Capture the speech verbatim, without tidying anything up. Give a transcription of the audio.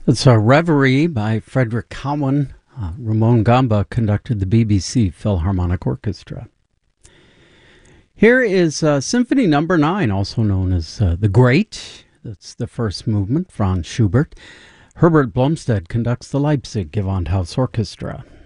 It's a Reverie by Frederick Cowan. Uh, Ramon Gamba conducted the B B C Philharmonic Orchestra. Here is uh, Symphony Number Nine, also known as uh, The Great. That's the first movement, Franz Schubert. Herbert Blomstedt conducts the Leipzig Gewandhaus Orchestra.